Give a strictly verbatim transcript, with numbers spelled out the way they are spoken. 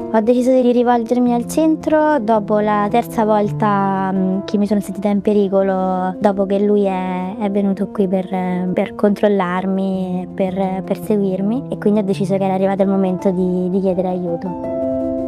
Ho deciso di rivolgermi al centro dopo la terza volta mh, che mi sono sentita in pericolo, dopo che lui è, è venuto qui per, per controllarmi, per perseguirmi, e quindi ho deciso che era arrivato il momento di, di chiedere aiuto.